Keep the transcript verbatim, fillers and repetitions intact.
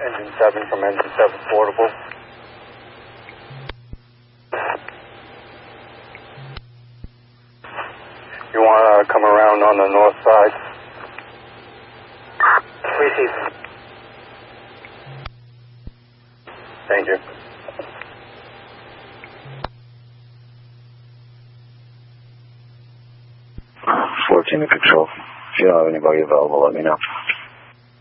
Engine seven from Engine seven Portable. You want to come around on the north side? Receive. Thank you. fourteen to control. If you don't have anybody available, let me know.